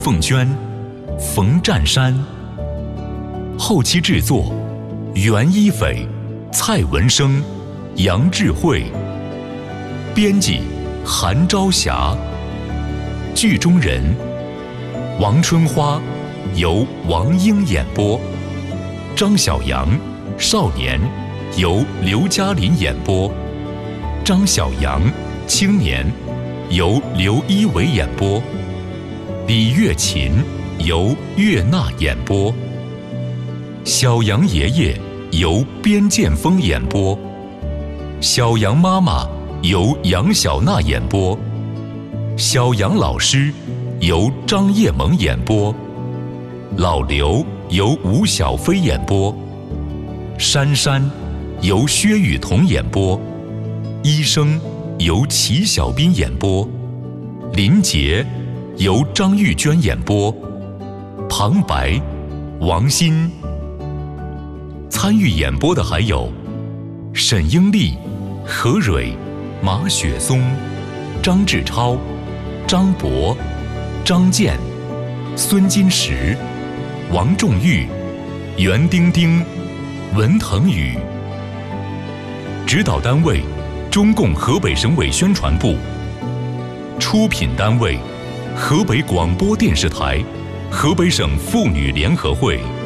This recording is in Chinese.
凤娟、冯占山，后期制作袁一斐、蔡文生、杨智慧，编辑韩朝霞。剧中人王春花由王英演播，张小阳少年由刘嘉琳演播，张小阳青年由刘一伟演播，李月琴由岳娜演播，小杨爷爷由边建峰演播，小杨妈妈由杨小娜演播，小杨老师由张叶萌演播，老刘由吴小飞演播，珊珊由薛雨桐演播，医生由齐小斌演播，林杰由张玉娟演播，旁白王鑫。参与演播的还有沈英丽、何蕊、马雪松、张志超、张博、张健、孙金石、王仲玉、袁丁丁、文腾宇。指导单位中共河北省委宣传部。出品单位河北广播电视台、河北省妇女联合会。